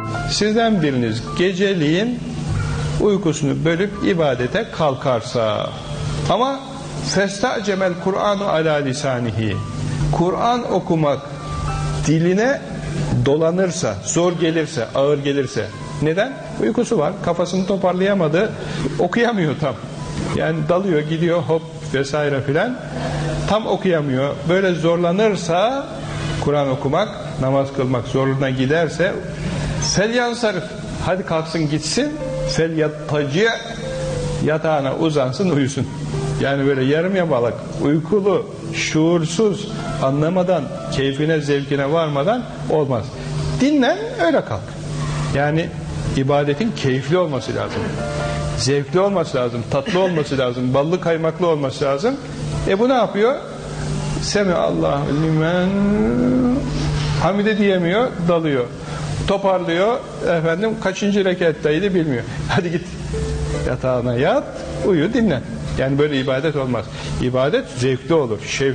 sizden biriniz geceliğin uykusunu bölüp ibadete kalkarsa, ama festa'cemel Kur'anu ala lisanihi, Kur'an okumak diline dolanırsa, zor gelirse, ağır gelirse, neden? Uykusu var, kafasını toparlayamadı, okuyamıyor tam. Yani dalıyor, gidiyor, hop vesaire filan, tam okuyamıyor. Böyle zorlanırsa Kur'an okumak, namaz kılmak zoruna giderse, felyansarif, hadi kalksın gitsin, felyattacı, yatağına uzansın, uyusun. Yani böyle yarım yamalak, uykulu, şuursuz, anlamadan, keyfine, zevkine varmadan olmaz. Dinlen, öyle kalk. Yani ibadetin keyifli olması lazım. Zevkli olması lazım, tatlı olması lazım, ballı kaymaklı olması lazım. Bu ne yapıyor? Semiallahu limen hamide diyemiyor, dalıyor. Toparlıyor, efendim kaçıncı rekattaydı bilmiyor. Hadi git yatağına yat, uyu, dinlen. Yani böyle ibadet olmaz. İbadet zevkli olur, şevkli